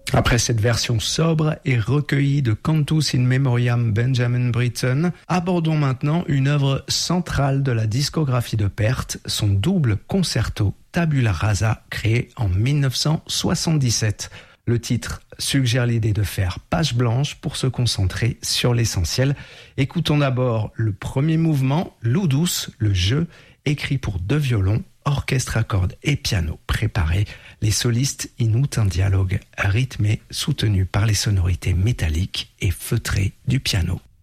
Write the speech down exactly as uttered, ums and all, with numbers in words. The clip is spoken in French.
Après cette version sobre et recueillie de Cantus in Memoriam Benjamin Britten, abordons maintenant une œuvre centrale de la discographie de Pärt, son double concerto Tabula Rasa, créé en dix-neuf cent soixante-dix-sept. Le titre suggère l'idée de faire page blanche pour se concentrer sur l'essentiel. Écoutons d'abord le premier mouvement, Ludus, le jeu, écrit pour deux violons, orchestre à cordes et piano préparé. Les solistes y nouent un dialogue rythmé soutenu par les sonorités métalliques et feutrées du piano.